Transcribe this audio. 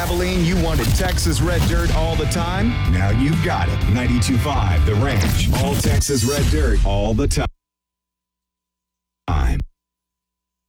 Abilene, you wanted Texas Red Dirt all the time? Now you've got it. 92.5 The Ranch. All Texas Red Dirt all the time.